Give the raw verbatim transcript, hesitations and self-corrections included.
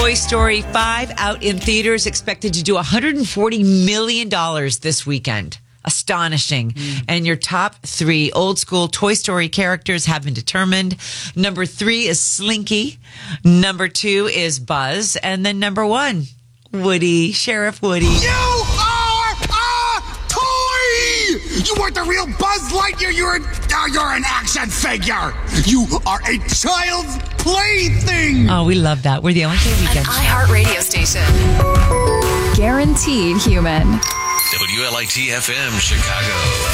Toy Story five out in theaters, expected to do one hundred forty million dollars this weekend. Astonishing. Mm. And your top three old school Toy Story characters have been determined. Number three is Slinky. Number two is Buzz. And then number one, Woody, Sheriff Woody. You are a toy! You aren't the real Buzz Lightyear. You're, uh, you're an action figure. You are a child's plaything. Oh, we love that. We're the Ellen K Weekend. An iHeart radio station. Guaranteed human. W L I T F M Chicago.